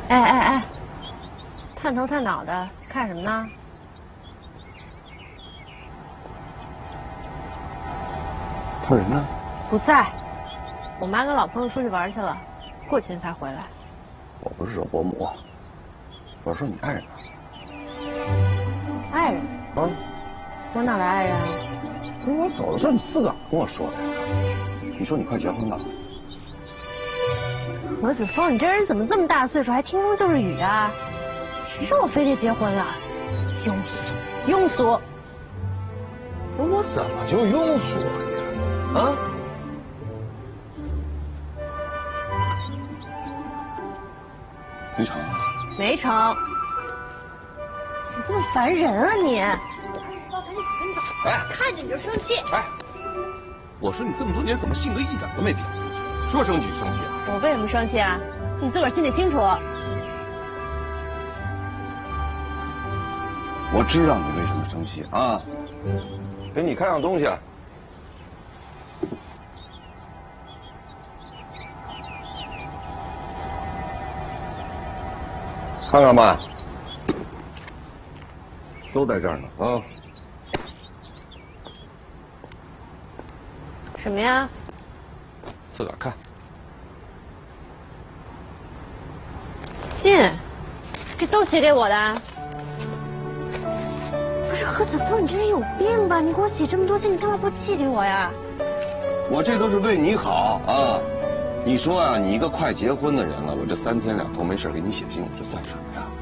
哎哎哎，探头探脑的看什么呢？ 他人呢？ 不在，我妈跟老朋友出去玩去了，过几天才回来。 我不是说伯母，我是说你爱人呢。 爱人？ 啊？ 我哪来爱人啊？ 不是我走的时候你自个儿跟我说的呀。你说你快结婚了。 何子峰，你这人怎么这么大岁数还听风就是雨啊？谁说我非得结婚了？庸俗，庸俗！ 我怎么就庸俗了你？啊？没成啊？ 没成。你这么烦人啊你！赶紧走，赶紧走！ 哎， 看见你就生气。 哎，我说你这么多年怎么性格一点都没变？说生气就生气啊？ 我为什么生气啊？你自个儿心里清楚。 我知道你为什么生气啊！给你看样东西啊。看看吧，都在这儿呢啊。 什么呀？ 自个儿看。 信，这都写给我的。不是何子峰，你这人有病吧？你给我写这么多信，你干嘛不寄给我呀？ 我这都是为你好啊！你说啊，你一个快结婚的人了，我这3天2头没事给你写信，我这算什么呀？